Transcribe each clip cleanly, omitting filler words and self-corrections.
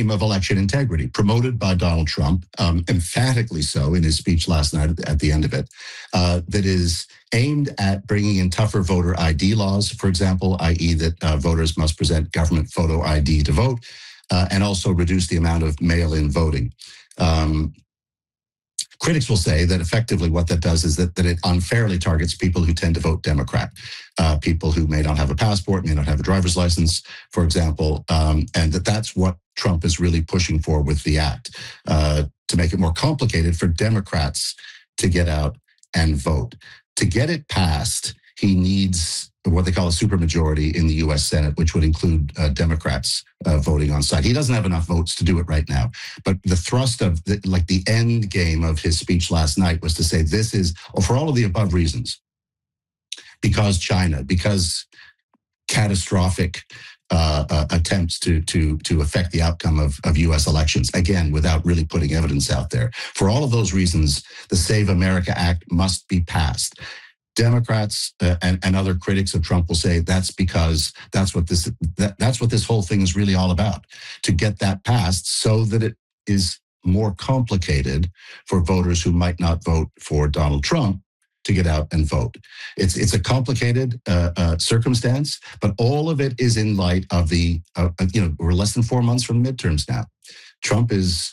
name of election integrity, promoted by Donald Trump, emphatically so in his speech last night at the end of it, that is aimed at bringing in tougher voter ID laws, for example, i.e. that voters must present government photo ID to vote, and also reduce the amount of mail-in voting. Critics will say that effectively what that does is that it unfairly targets people who tend to vote Democrat, people who may not have a passport, may not have a driver's license, for example, and that's what Trump is really pushing for with the act, to make it more complicated for Democrats to get out and vote. To get it passed, he needs what they call a supermajority in the U.S. Senate, which would include Democrats voting on site. He doesn't have enough votes to do it right now. But the thrust of the end game of his speech last night was to say this is, for all of the above reasons, because China, because catastrophic attempts to affect the outcome of U.S. elections, again, without really putting evidence out there. For all of those reasons, the Save America Act must be passed. Democrats and other critics of Trump will say that's because that's what this whole thing is really all about, to get that passed so that it is more complicated for voters who might not vote for Donald Trump to get out and vote. It's a complicated circumstance, but all of it is in light of we're less than 4 months from the midterms now. Trump is,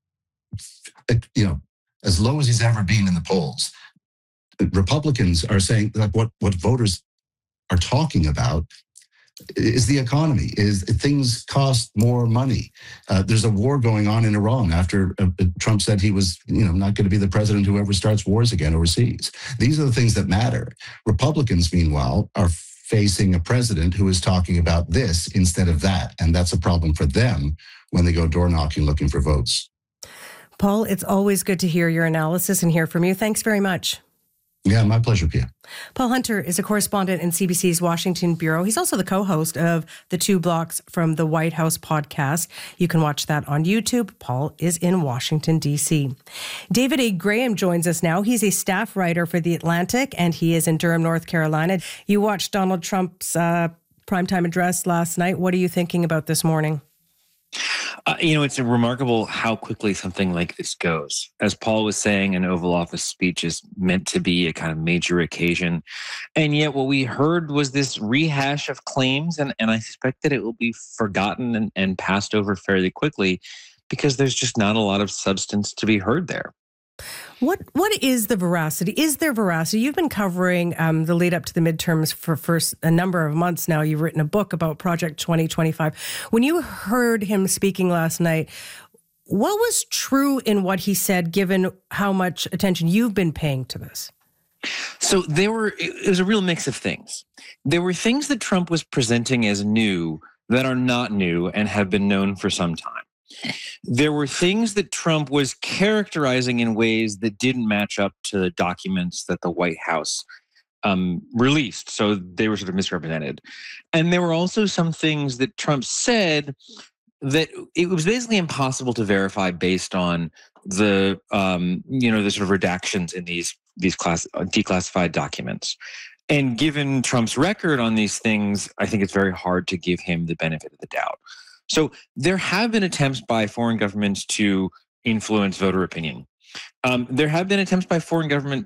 as low as he's ever been in the polls. Republicans are saying that what voters are talking about is the economy, is things cost more money. There's a war going on in Iran after Trump said he was not going to be the president who ever starts wars again overseas. These are the things that matter. Republicans, meanwhile, are facing a president who is talking about this instead of that. And that's a problem for them when they go door knocking looking for votes. Paul, it's always good to hear your analysis and hear from you. Thanks very much. Yeah, my pleasure, Pia. Paul Hunter is a correspondent in CBC's Washington Bureau. He's also the co-host of the 2 Blocks from the White House podcast. You can watch that on YouTube. Paul is in Washington, D.C. David A. Graham joins us now. He's a staff writer for The Atlantic, and he is in Durham, North Carolina. You watched Donald Trump's primetime address last night. What are you thinking about this morning? It's remarkable how quickly something like this goes. As Paul was saying, an Oval Office speech is meant to be a kind of major occasion. And yet what we heard was this rehash of claims, and I suspect that it will be forgotten and passed over fairly quickly because there's just not a lot of substance to be heard there. What is the veracity? Is there veracity? You've been covering the lead up to the midterms for a number of months now. You've written a book about Project 2025. When you heard him speaking last night, what was true in what he said, given how much attention you've been paying to this? So it was a real mix of things. There were things that Trump was presenting as new that are not new and have been known for some time. There were things that Trump was characterizing in ways that didn't match up to the documents that the White House released. So they were sort of misrepresented. And there were also some things that Trump said that it was basically impossible to verify based on the the sort of redactions in these declassified documents. And given Trump's record on these things, I think it's very hard to give him the benefit of the doubt. So there have been attempts by foreign governments to influence voter opinion. There have been attempts by foreign governments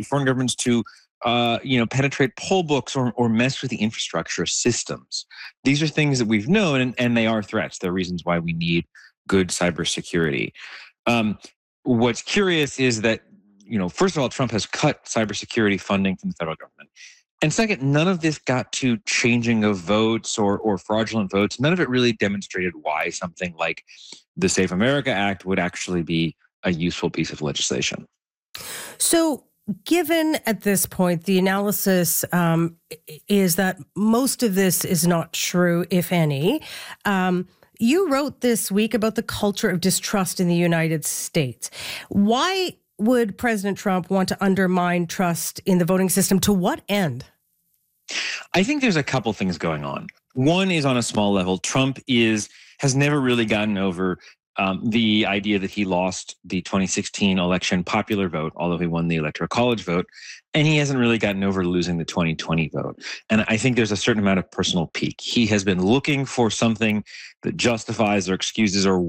to penetrate poll books or mess with the infrastructure systems. These are things that we've known, and they are threats. They're reasons why we need good cybersecurity. What's curious is that, first of all, Trump has cut cybersecurity funding from the federal government. And second, none of this got to changing of votes or fraudulent votes. None of it really demonstrated why something like the Save America Act would actually be a useful piece of legislation. So given at this point, the analysis is that most of this is not true, if any. You wrote this week about the culture of distrust in the United States. Why would President Trump want to undermine trust in the voting system? To what end? I think there's a couple things going on. One is on a small level. Trump has never really gotten over the idea that he lost the 2016 election popular vote, although he won the Electoral College vote, and he hasn't really gotten over losing the 2020 vote. And I think there's a certain amount of personal pique. He has been looking for something that justifies or excuses or